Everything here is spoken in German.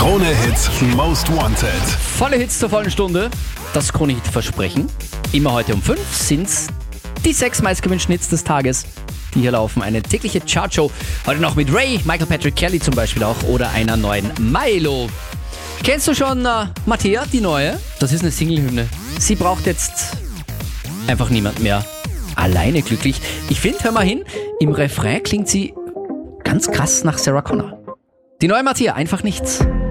Krone Hits Most Wanted. Volle Hits zur vollen Stunde. Das Krone-Hit-Versprechen. Immer heute um 5 sind's die 6 meistgewünschten Hits des Tages, die hier laufen. Eine tägliche Chartshow. Heute noch mit Ray, Michael Patrick Kelly zum Beispiel auch oder einer neuen Milo. Kennst du schon Mattea, die neue? Das ist eine Single-Hymne. Sie braucht jetzt einfach niemand mehr. Alleine glücklich. Ich finde, hör mal hin, im Refrain klingt sie ganz krass nach Sarah Connor. Die neue Mattea, einfach nichts.